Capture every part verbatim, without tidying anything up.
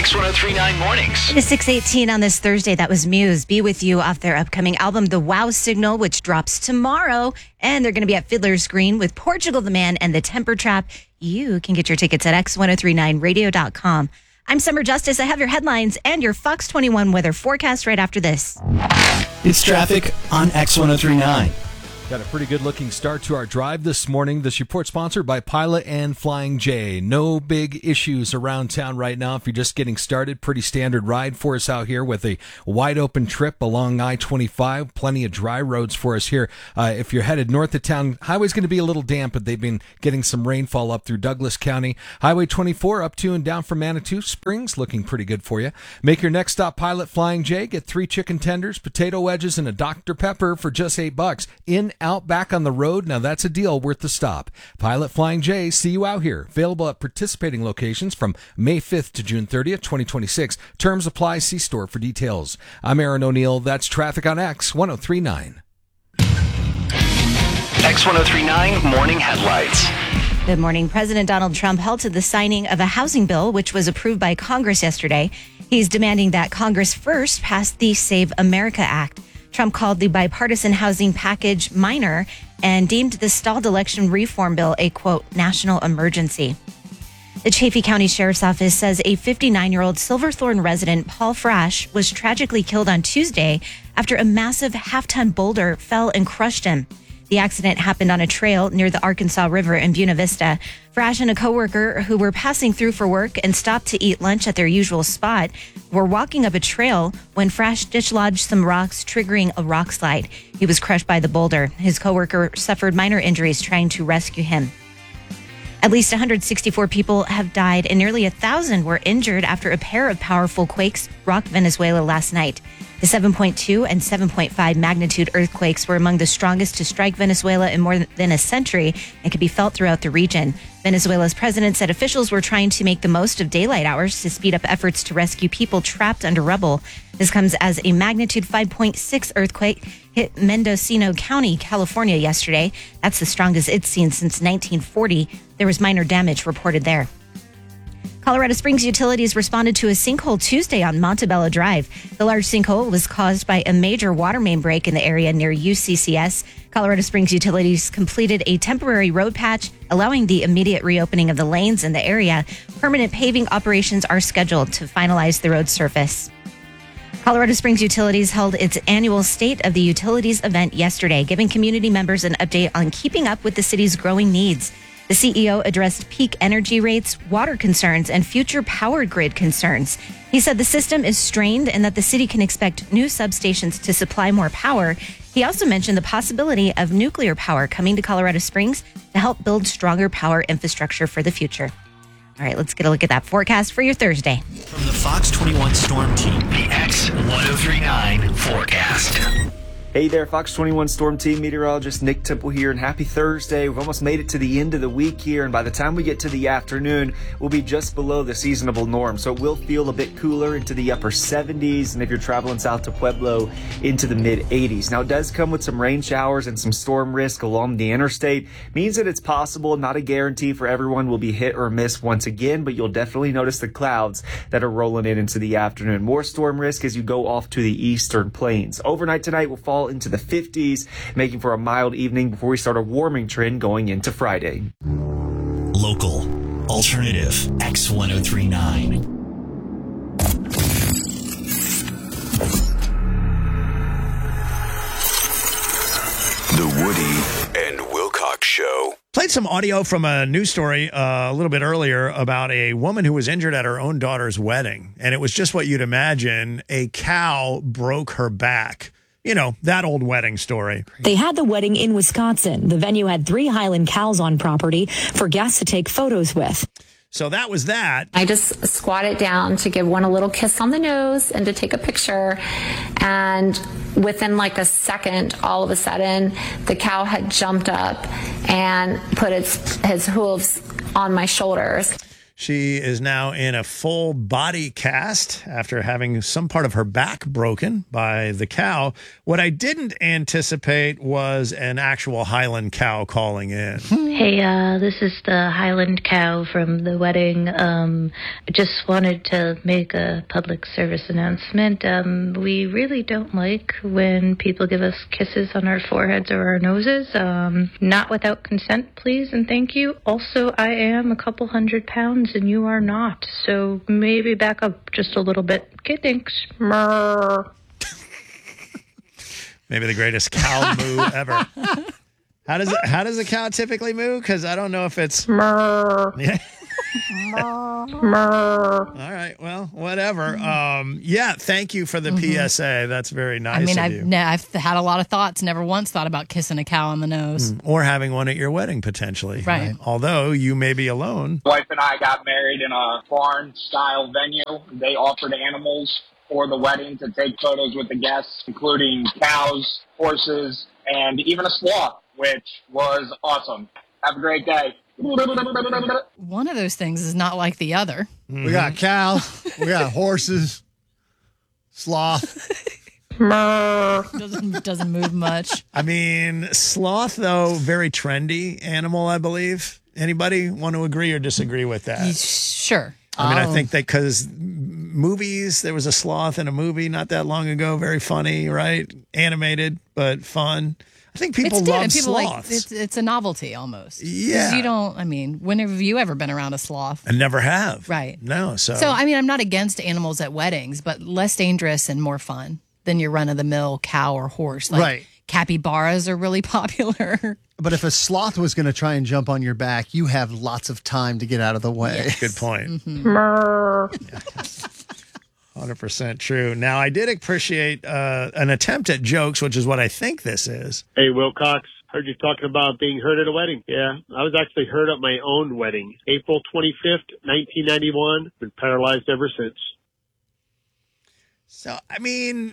X one oh three point nine Mornings. It is six eighteen on this Thursday. That was Muse. Be with you off their upcoming album, The Wow Signal, which drops tomorrow. And they're going to be at Fiddler's Green with Portugal the Man and the Temper Trap. You can get your tickets at X ten thirty-nine radio dot com. I'm Summer Justice. I have your headlines and your Fox twenty-one weather forecast right after this. It's traffic on X ten thirty-nine. Got a pretty good-looking start to our drive this morning. This report sponsored by Pilot and Flying J. No big issues around town right now. If you're just getting started, pretty standard ride for us out here with a wide-open trip along I twenty-five. Plenty of dry roads for us here. Uh, if you're headed north of town, highway's going to be a little damp, but they've been getting some rainfall up through Douglas County. Highway twenty-four up to and down from Manitou Springs, looking pretty good for you. Make your next stop Pilot Flying J. Get three chicken tenders, potato wedges, and a Doctor Pepper for just eight bucks. In out back on the road. Now that's a deal worth the stop. Pilot Flying J, see you out here. Available at participating locations from May fifth to June thirtieth, twenty twenty-six. Terms apply. See store for details. I'm Aaron O'Neill. That's traffic on X ten thirty-nine. X ten thirty-nine Morning Headlights. Good morning. President Donald Trump held to the signing of a housing bill, which was approved by Congress yesterday. He's demanding that Congress first pass the Save America Act. Trump called the bipartisan housing package minor and deemed the stalled election reform bill a, quote, national emergency. The Chaffee County Sheriff's Office says a fifty-nine-year-old Silverthorne resident, Paul Frasch, was tragically killed on Tuesday after a massive half-ton boulder fell and crushed him. The accident happened on a trail near the Arkansas River in Buena Vista. Frasch and a coworker who were passing through for work and stopped to eat lunch at their usual spot were walking up a trail when Frasch dislodged some rocks, triggering a rock slide. He was crushed by the boulder. His coworker suffered minor injuries trying to rescue him. At least one hundred sixty-four people have died and nearly one thousand were injured after a pair of powerful quakes rocked Venezuela last night. The seven point two and seven point five magnitude earthquakes were among the strongest to strike Venezuela in more than a century and could be felt throughout the region. Venezuela's president said officials were trying to make the most of daylight hours to speed up efforts to rescue people trapped under rubble. This comes as a magnitude five point six earthquake hit Mendocino County, California yesterday. That's the strongest it's seen since nineteen forty. There was minor damage reported there. Colorado Springs Utilities responded to a sinkhole Tuesday on Montebello Drive. The large sinkhole was caused by a major water main break in the area near U C C S. Colorado Springs Utilities completed a temporary road patch, allowing the immediate reopening of the lanes in the area. Permanent paving operations are scheduled to finalize the road surface. Colorado Springs Utilities held its annual State of the Utilities event yesterday, giving community members an update on keeping up with the city's growing needs. The C E O addressed peak energy rates, water concerns, and future power grid concerns. He said the system is strained and that the city can expect new substations to supply more power. He also mentioned the possibility of nuclear power coming to Colorado Springs to help build stronger power infrastructure for the future. All right, let's get a look at that forecast for your Thursday. From the Fox twenty-one Storm Team, The X ten thirty-nine Forecast. Hey there, Fox twenty-one Storm Team meteorologist Nick Temple here, and happy Thursday. We've almost made it to the end of the week here, and by the time we get to the afternoon, we'll be just below the seasonable norm, so it will feel a bit cooler into the upper seventies, and if you're traveling south to Pueblo, into the mid eighties. Now, it does come with some rain showers and some storm risk along the interstate. Means that it's possible, not a guarantee for everyone will be hit or miss once again, but you'll definitely notice the clouds that are rolling in into the afternoon. More storm risk as you go off to the eastern plains. Overnight tonight will fall into the fifties, making for a mild evening before we start a warming trend going into Friday. local, alternative, X ten thirty-nine. The Woody and Wilcox Show. Played some audio from a news story uh, a little bit earlier about a woman who was injured at her own daughter's wedding. And it was just what you'd imagine. A cow broke her back. You know, that old wedding story. They had the wedding in Wisconsin. The venue had three Highland cows on property for guests to take photos with. So that was that. I just squatted down to give one a little kiss on the nose and to take a picture. And within like a second, all of a sudden, the cow had jumped up and put its his hooves on my shoulders. She is now in a full body cast after having some part of her back broken by the cow. What I didn't anticipate was an actual Highland cow calling in. Hey, uh, this is the Highland cow from the wedding. Um, I just wanted to make a public service announcement. Um, we really don't like when people give us kisses on our foreheads or our noses. Um, not without consent, please, and thank you. Also, I am a couple hundred pounds and you are not, so maybe back up just a little bit. Okay, thanks. Murr. Maybe the greatest cow moo ever. How does it, how does a cow typically moo? Because I don't know if it's Murr. Yeah. Murr. Murr. All right. Well, whatever. Um, yeah. Thank you for the P S A. That's very nice. I mean, of I've, you. ne- I've had a lot of thoughts. Never once thought about kissing a cow on the nose. Or having one at your wedding potentially. Right. Although you may be alone. Wife and I got married in a barn-style venue. They offered animals for the wedding to take photos with the guests, including cows, horses, and even a sloth, which was awesome. Have a great day. One of those things is not like the other. Mm-hmm. We got cows, we got horses, sloth. doesn't doesn't move much. I mean, sloth, though, very trendy animal, I believe. Anybody want to agree or disagree with that? Sure. I mean, Oh. I think that because movies, there was a sloth in a movie not that long ago, very funny, right? Animated, but fun. I think people it's love different. People sloths. like it's it's a novelty almost. 'Cause Yeah. you don't. I mean, when have you ever been around a sloth? I never have. Right. No. So. So I mean, I'm not against animals at weddings, but less dangerous and more fun than your run of the mill cow or horse. Like, Right. Capybaras are really popular. But if a sloth was going to try and jump on your back, you have lots of time to get out of the way. Good point. Mm-hmm. one hundred percent true. Now, I did appreciate uh, an attempt at jokes, which is what I think this is. Hey, Wilcox, heard you talking about being hurt at a wedding. Yeah, I was actually hurt at my own wedding. April twenty-fifth, nineteen ninety-one. Been paralyzed ever since. So, I mean...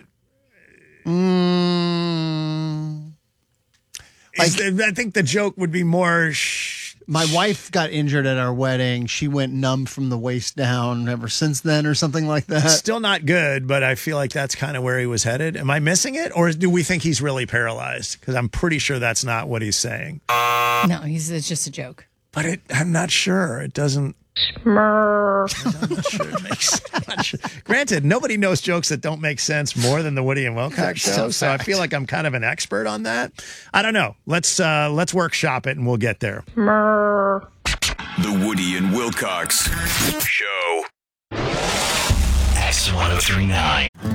Mm, Is- I think the joke would be more... Sh- my wife got injured at our wedding. She went numb from the waist down ever since then or something like that. Still not good, but I feel like that's kind of where he was headed. Am I missing it? Or do we think he's really paralyzed? Because I'm pretty sure that's not what he's saying. No, he's it's just a joke. But it, I'm not sure. It doesn't... I'm not sure it makes I'm not sure. Granted, nobody knows jokes that don't make sense more than the Woody and Wilcox show, So so I fact. feel like I'm kind of an expert on that. I don't know. Let's uh, let's workshop it and we'll get there. The Woody and Wilcox Show. X ten thirty-nine.